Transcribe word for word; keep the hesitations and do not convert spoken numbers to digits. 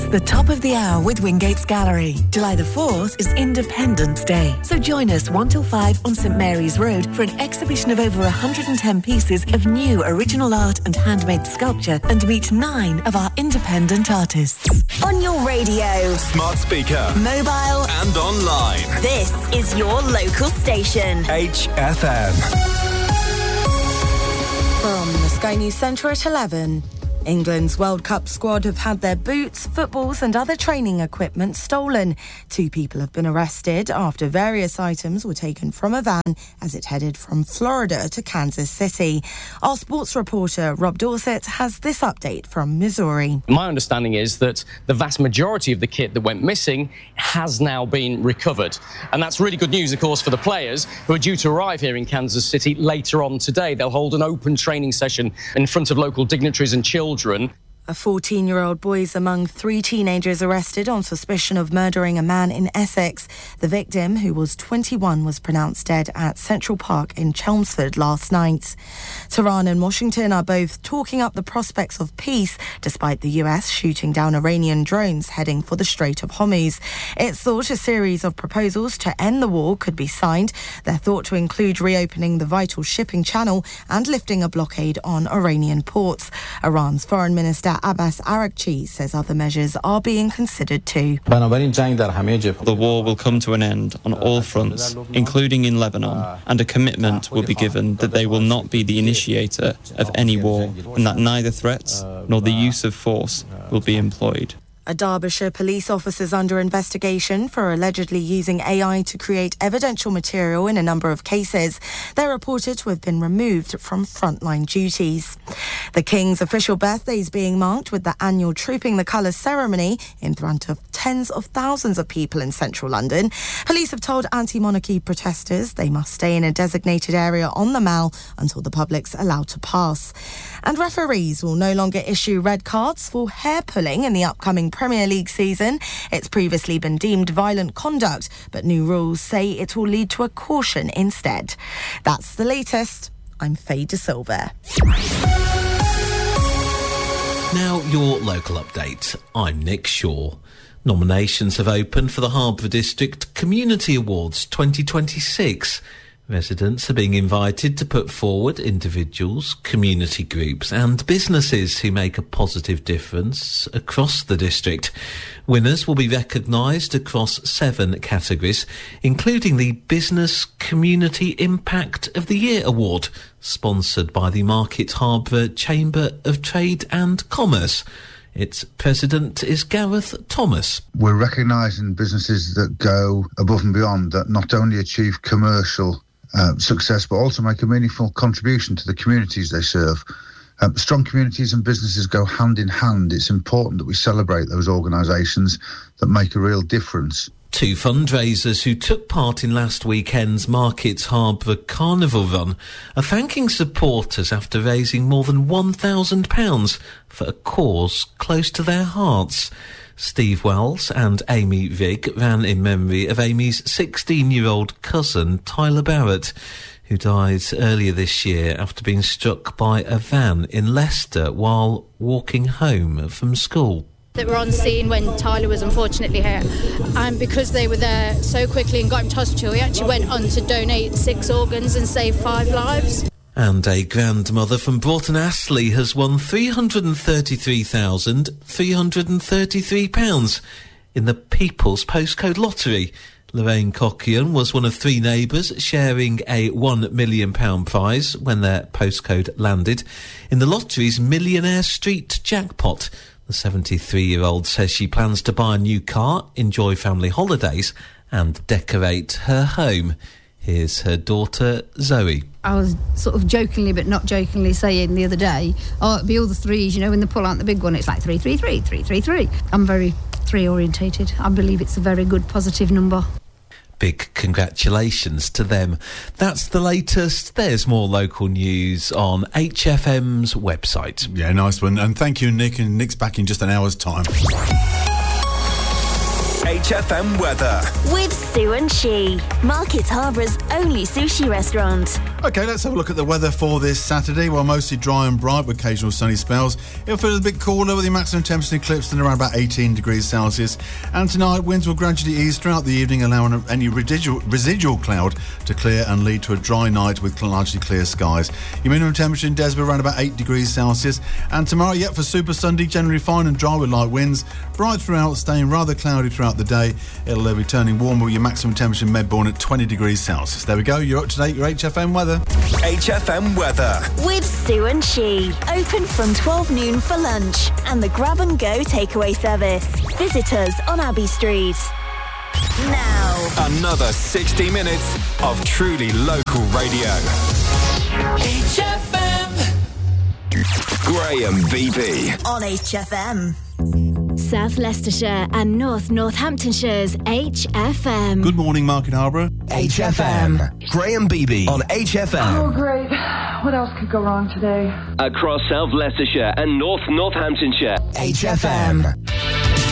the top of the hour with Wingate's Gallery. July the fourth is Independence Day. So join us one till five on St Mary's Road for an exhibition of over one hundred ten pieces of new original art and handmade sculpture, and meet nine of our independent artists. On your radio, smart speaker, mobile and online. This is your local station. H F M. From the Sky News Centre at eleven. England's World Cup squad have had their boots, footballs and other training equipment stolen. Two people have been arrested after various items were taken from a van as it headed from Florida to Kansas City. Our sports reporter Rob Dorset has this update from Missouri. My understanding is that the vast majority of the kit that went missing has now been recovered. And that's really good news, of course, for the players who are due to arrive here in Kansas City later on today. They'll hold an open training session in front of local dignitaries and children. A fourteen-year-old boy is among three teenagers arrested on suspicion of murdering a man in Essex. The victim, who was twenty-one, was pronounced dead at Central Park in Chelmsford last night. Tehran and Washington are both talking up the prospects of peace, despite the U S shooting down Iranian drones heading for the Strait of Hormuz. It's thought a series of proposals to end the war could be signed. They're thought to include reopening the vital shipping channel and lifting a blockade on Iranian ports. Iran's Foreign Minister Abbas Araghchi says other measures are being considered too. The war will come to an end on all fronts, including in Lebanon, and a commitment will be given that they will not be the initiator of any war, and that neither threats nor the use of force will be employed. A Derbyshire police officer is under investigation for allegedly using A I to create evidential material in a number of cases. They're reported to have been removed from frontline duties. The King's official birthday is being marked with the annual Trooping the Colours ceremony in front of tens of thousands of people in central London. Police have told anti-monarchy protesters they must stay in a designated area on the Mall until the public's allowed to pass. And referees will no longer issue red cards for hair pulling in the upcoming Premier League season. It's previously been deemed violent conduct, but new rules say it will lead to a caution instead. That's the latest. I'm Faye De Silva. Now your local update. I'm Nick Shaw. Nominations have opened for the Harbour District Community Awards twenty twenty-six. Residents are being invited to put forward individuals, community groups and businesses who make a positive difference across the district. Winners will be recognised across seven categories, including the Business Community Impact of the Year Award, sponsored by the Market Harbour Chamber of Trade and Commerce. Its president is Gareth Thomas. We're recognising businesses that go above and beyond, that not only achieve commercial Uh, success, but also make a meaningful contribution to the communities they serve. Um, strong communities and businesses go hand in hand. It's important that we celebrate those organisations that make a real difference. Two fundraisers who took part in last weekend's Market Harbour Carnival Run are thanking supporters after raising more than one thousand pounds for a cause close to their hearts. Steve Wells and Amy Vigg ran in memory of Amy's sixteen-year-old cousin, Tyler Barrett, who died earlier this year after being struck by a van in Leicester while walking home from school. That were on scene when Tyler was unfortunately here, and because they were there so quickly and got him to hospital, he actually went on to donate six organs and save five lives. And a grandmother from Broughton Astley has won three hundred thirty-three thousand three hundred thirty-three pounds in the People's Postcode Lottery. Lorraine Cockian was one of three neighbours sharing a one million pounds prize when their postcode landed in the lottery's Millionaire Street jackpot. The seventy-three-year-old says she plans to buy a new car, enjoy family holidays and decorate her home. Here's her daughter, Zoe. I was sort of jokingly but not jokingly saying the other day, oh, it'd be all the threes, you know, when they pull out the big one, it's like three, three, three, three, three, three. I'm very three-orientated. I believe it's a very good, positive number. Big congratulations to them. That's the latest. There's more local news on H F M's website. Yeah, nice one. And thank you, Nick. And Nick's back in just an hour's time. H F M weather. With Sue and She, Market Harbour's only sushi restaurant. OK, let's have a look at the weather for this Saturday. Well, mostly dry and bright with occasional sunny spells. It'll feel a bit cooler with the maximum temperature eclipsed at around about eighteen degrees Celsius. And tonight, winds will gradually ease throughout the evening, allowing any residual, residual cloud to clear and lead to a dry night with largely clear skies. Your minimum temperature in Desborough around about eight degrees Celsius. And tomorrow, yet for Super Sunday, generally fine and dry with light winds. Bright throughout, staying rather cloudy throughout the day. It'll uh, be turning warmer with your maximum temperature in Medbourne at twenty degrees Celsius. There we go, you're up to date, your H F M weather. H F M weather. With Sue and She. Open from twelve noon for lunch and the grab and go takeaway service. Visit us on Abbey Street. Now. Another sixty minutes of truly local radio. H F M. Graham Beebe. On H F M. South Leicestershire and North Northamptonshire's H F M. Good morning, Market Harborough. H F M. Graham Beebe on H F M. Oh, great. What else could go wrong today? Across South Leicestershire and North Northamptonshire. H F M.